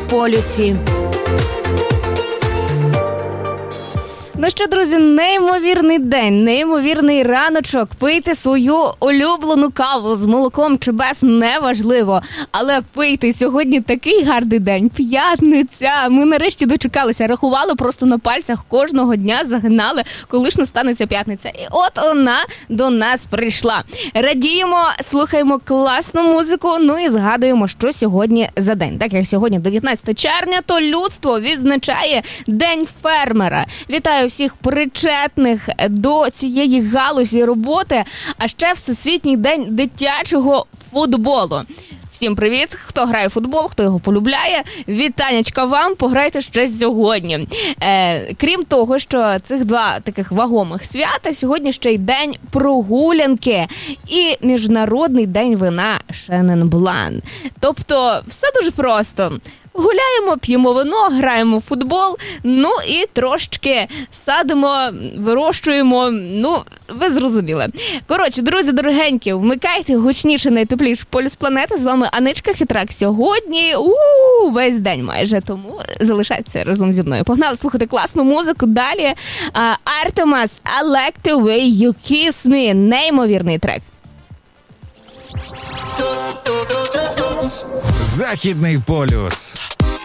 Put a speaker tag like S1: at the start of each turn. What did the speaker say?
S1: полюсі. Ну що, друзі, неймовірний день, неймовірний раночок. Пийте свою улюблену каву з молоком чи без, неважливо. Але пийте, сьогодні такий гарний день, п'ятниця. Ми нарешті дочекалися, рахували просто на пальцях кожного дня, загинали, коли ж настанеться п'ятниця. І от вона до нас прийшла. Радіємо, слухаємо класну музику, ну і згадуємо, що сьогодні за день. Так як сьогодні 19 червня, то людство відзначає День фермера. Вітаю всіх причетних до цієї галузі роботи, а ще Всесвітній день дитячого футболу. Всім привіт, хто грає в футбол, хто його полюбляє. Вітанечка вам, пограйте ще сьогодні. Крім того, що цих два таких вагомих свята, сьогодні ще й день прогулянки і Міжнародний день вина Шенен Блан. Тобто все дуже просто. Гуляємо, п'ємо вино, граємо в футбол, ну і трошечки садимо, вирощуємо, ну, ви зрозуміли. Коротше, друзі дорогенькі, вмикайте гучніше, найтепліший полюс планети. З вами Аничка Хитрак. Сьогодні весь день майже, тому залишайтеся разом зі мною. Погнали слухати класну музику. Далі Artemas, I Like The Way You Kiss Me. Неймовірний трек.
S2: Західний полюс.